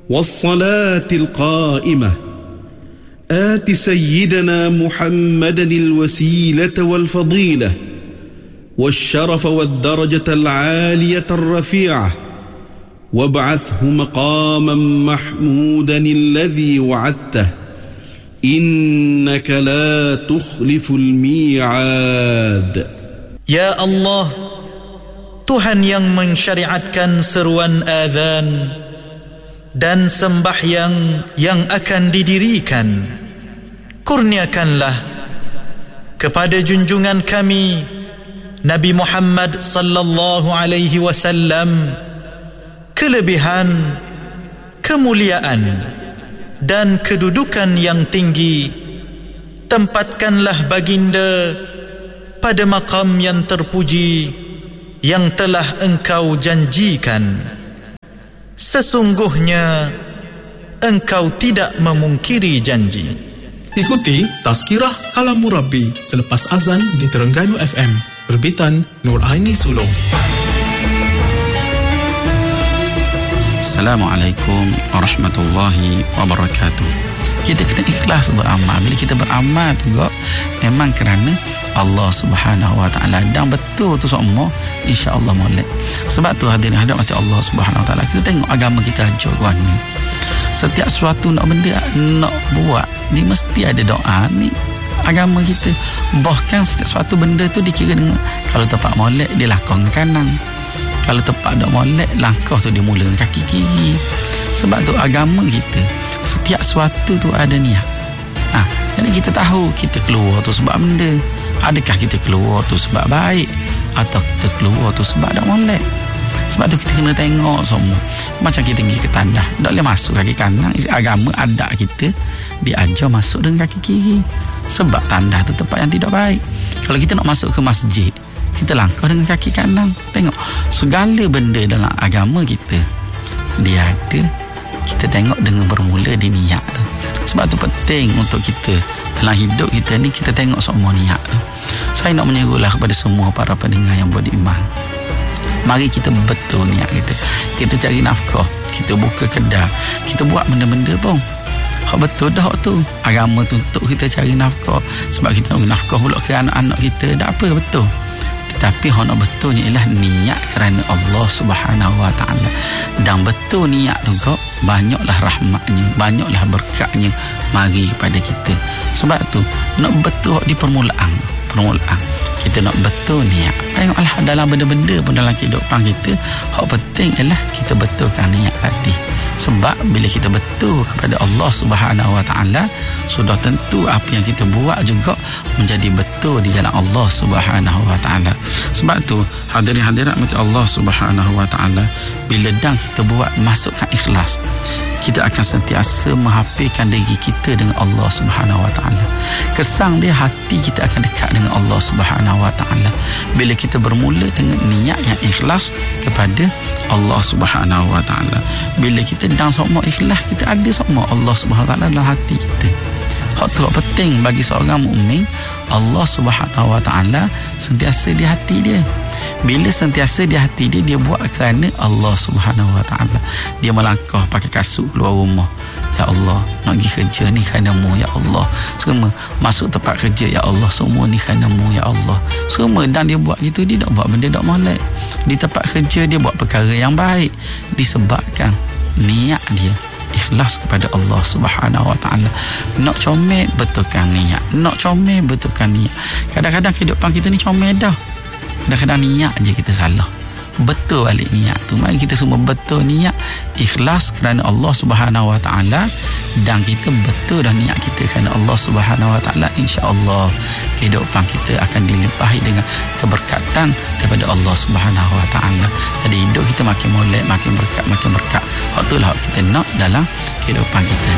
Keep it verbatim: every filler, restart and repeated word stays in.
والصلاة القائمة آت سيدنا محمدا الوسيلة والفضيلة والشرف والدرجة العالية الرفيعة وابعثه مقاما محمودا الذي وعدته إنك لا تخلف الميعاد. Ya Allah, Tuhan yang mensyariatkan seruan azan dan sembahyang yang akan didirikan, kurniakanlah kepada junjungan kami Nabi Muhammad sallallahu alaihi wasallam kelebihan, kemuliaan dan kedudukan yang tinggi. Tempatkanlah baginda pada maqam yang terpuji yang telah engkau janjikan. Sesungguhnya engkau tidak memungkiri janji. Ikuti Tazkirah Kalamur Rabbi selepas azan di Terengganu F M, terbitan Nur Aini Sulong. Assalamualaikum warahmatullahi wabarakatuh. Kita kena ikhlas beramal. Bila kita beramal juga memang kerana Allah Subhanahu wa taala, dan betul tu semua insya-Allah molek. Sebab tu hadirin hadirat mati Allah Subhanahu wa taala, kita tengok agama kita hancur tuan ni. Setiap sesuatu nak benda nak buat ni mesti ada doa ni agama kita. Bahkan setiap suatu benda tu dikira dengan kalau tepat molek dia lakon kanan, kalau tepat tak molek langkah tu dia mula dengan kaki kiri. Sebab tu agama kita setiap sesuatu tu ada niat. Ha, jadi kita tahu kita keluar tu sebab benda. Adakah kita keluar tu sebab baik atau kita keluar tu sebab tak molek? Sebab tu kita kena tengok semua. Macam kita pergi ke tandah, tak boleh masuk kaki kanan. Agama adat kita diajar masuk dengan kaki kiri. Sebab tandah tu tempat yang tidak baik. Kalau kita nak masuk ke masjid, kita langkah dengan kaki kanan. Tengok segala benda dalam agama kita dia ada, kita tengok dengan bermula di niat tu. Sebab tu penting untuk kita dalam hidup kita ni, kita tengok semua niat tu. Saya nak menyerulah kepada semua para pendengar yang beriman, mari kita betul niat kita. Kita cari nafkah, kita buka kedai, kita buat benda-benda pun hak betul dah tu. Agama tu untuk kita cari nafkah, sebab kita nak nafkah pula ke anak-anak kita, tak apa, betul. Tetapi hak nak betulnya ialah niat kerana Allah Subhanahu wa taala. Dan betul niat tu kau, banyaklah rahmatnya, banyaklah berkatnya mari kepada kita. Sebab tu nak betul di permulaan, permulaan kita nak betul niat. Tengoklah dalam benda-benda pun dalam kehidupan kita, hak penting ialah kita betulkan niat tadi. Sebab bila kita betul kepada Allah Subhanahu wa taala, sudah tentu apa yang kita buat juga menjadi betul di jalan Allah Subhanahu wa taala. Sebab tu hadirin hadirat mati Allah Subhanahu wa taala, bila dah kita buat masukkan ikhlas, kita akan sentiasa menghafirkan diri kita dengan Allah Subhanahu wa taala. Kesan dia hati kita akan dekat dengan Allah Subhanahu wa taala bila kita bermula dengan niat yang ikhlas kepada Allah Subhanahu wa taala. Bila kita dan semua ikhlas, kita ada semua Allah Subhanahu wa taala dalam hati kita. Hak tu penting bagi seorang mukmin. Allah Subhanahu wa taala sentiasa di hati dia. Bila sentiasa di hati dia, dia buat kerana Allah Subhanahu wa taala. Dia melangkah pakai kasut keluar rumah, ya Allah, nak pergi kerja ni kerana-Mu, ya Allah. Semua masuk tempat kerja, ya Allah, semua ni kerana-Mu, ya Allah. Semua, dan dia buat gitu, dia tak buat benda tak molek. Di tempat kerja dia buat perkara yang baik disebabkan niat dia ikhlas kepada Allah Subhanahu wa taala. Nak comel, betulkan niat. Nak comel, betulkan niat. Kadang-kadang kehidupan kita ni comel dah, kadang-kadang niat je kita salah. Betul balik niat tu. Mari kita semua betul niat, ikhlas kerana Allah Subhanahu wa taala, dan kita betul dah niat kita kerana Allah Subhanahu wa taala. Insya-Allah kehidupan kita akan dilimpahi dengan keberkatan daripada Allah Subhanahu wa taala. Jadi hidup kita makin molek, makin berkat, makin berkat. Waktulah kita nak dalam kehidupan kita.